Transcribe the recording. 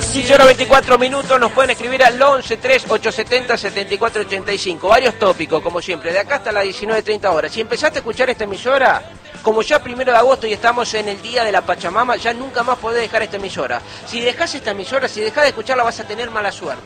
15 horas 24 minutos, nos pueden escribir al 11 3 870 74 85. Varios tópicos, como siempre, de acá hasta las 19:30 horas. Si empezaste a escuchar esta emisora, como ya 1 de agosto y estamos en el día de la Pachamama, ya nunca más podés dejar esta emisora. Si dejás esta emisora, si dejás de escucharla, vas a tener mala suerte.